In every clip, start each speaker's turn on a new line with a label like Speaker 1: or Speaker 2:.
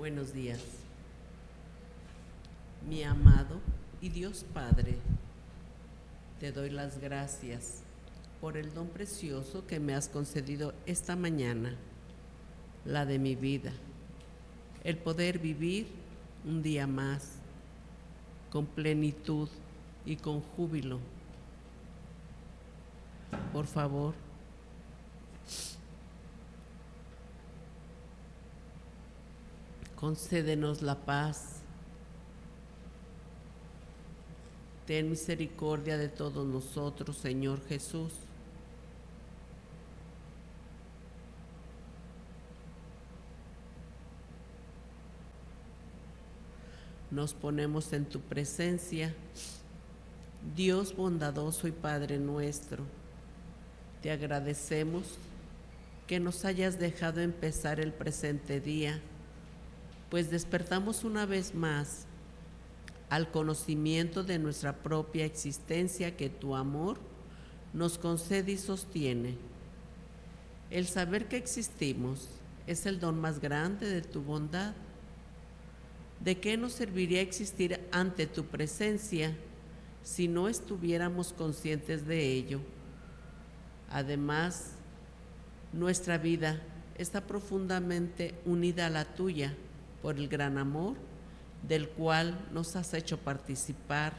Speaker 1: Buenos días, mi amado y Dios Padre. Te doy las gracias por el don precioso que me has concedido esta mañana, la de mi vida, el poder vivir un día más con plenitud y con júbilo. Por favor, concédenos la paz. Ten misericordia de todos nosotros, Señor Jesús. Nos ponemos en tu presencia, Dios bondadoso y Padre nuestro. Te agradecemos que nos hayas dejado empezar el presente día, pues despertamos una vez más al conocimiento de nuestra propia existencia que tu amor nos concede y sostiene. El saber que existimos es el don más grande de tu bondad. ¿De qué nos serviría existir ante tu presencia si no estuviéramos conscientes de ello? Además, nuestra vida está profundamente unida a la tuya por el gran amor del cual nos has hecho participar.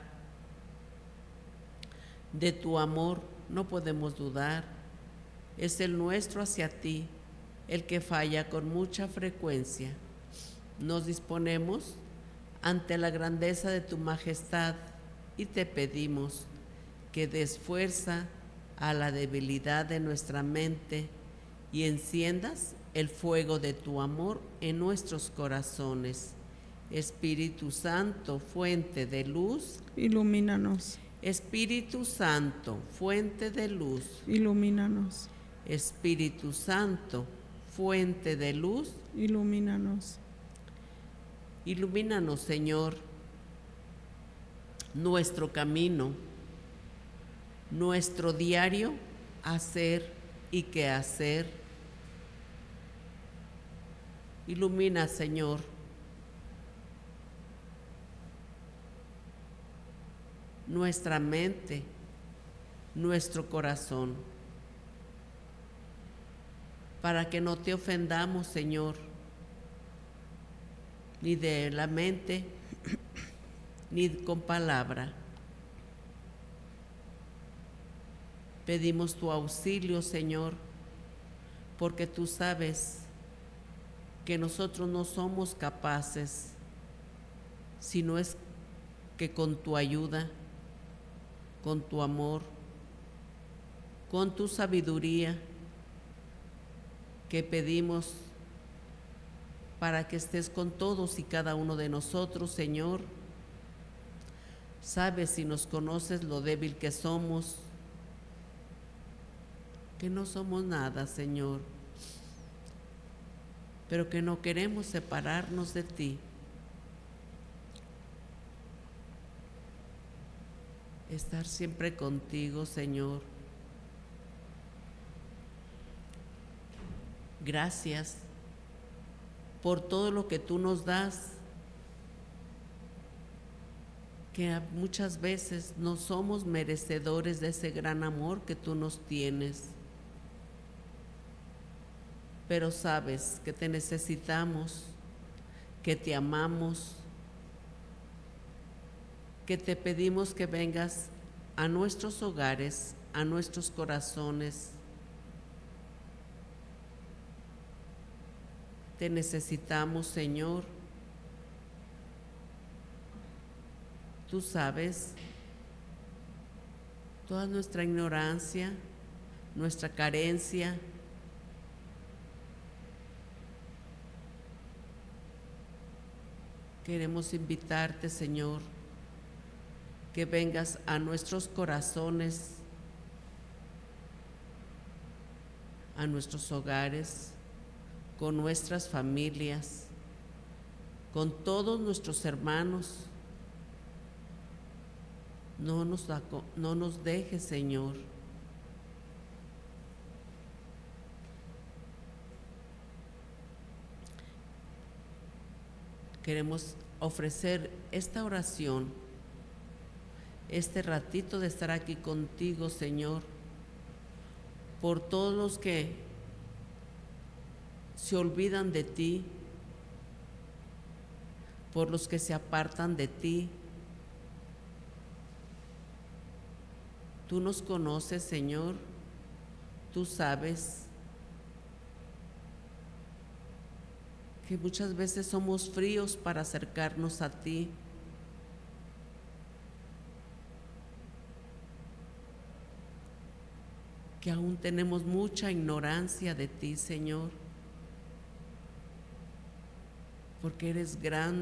Speaker 1: De tu amor no podemos dudar, es el nuestro hacia ti, el que falla con mucha frecuencia. Nos disponemos ante la grandeza de tu majestad y te pedimos que des fuerza a la debilidad de nuestra mente y enciendas el fuego de tu amor en nuestros corazones. Espíritu Santo, fuente de luz,
Speaker 2: ilumínanos.
Speaker 1: Espíritu Santo, fuente de luz,
Speaker 2: Ilumínanos.
Speaker 1: Espíritu Santo, fuente de luz,
Speaker 2: Ilumínanos.
Speaker 1: Ilumínanos, Señor, nuestro camino, nuestro diario hacer y quehacer. Ilumina, Señor, nuestra mente, nuestro corazón, para que no te ofendamos, Señor, ni de la mente, ni con palabra. Pedimos tu auxilio, Señor, porque tú sabes que nosotros no somos capaces, sino es que con tu ayuda, con tu amor, con tu sabiduría, que pedimos para que estés con todos y cada uno de nosotros, Señor. Sabes y nos conoces lo débil que somos, que no somos nada, Señor, pero que no queremos separarnos de ti. Estar siempre contigo, Señor. Gracias por todo lo que tú nos das, que muchas veces no somos merecedores de ese gran amor que tú nos tienes. Pero sabes que te necesitamos, que te amamos, que te pedimos que vengas a nuestros hogares, a nuestros corazones. Te necesitamos, Señor. Tú sabes toda nuestra ignorancia, nuestra carencia. Queremos invitarte, Señor, que vengas a nuestros corazones, a nuestros hogares, con nuestras familias, con todos nuestros hermanos. No nos dejes, Señor. Queremos ofrecer esta oración, este ratito de estar aquí contigo, Señor, por todos los que se olvidan de ti, por los que se apartan de ti. Tú nos conoces, Señor, tú sabes que muchas veces somos fríos para acercarnos a ti. Que aún tenemos mucha ignorancia de ti, Señor, porque eres grande.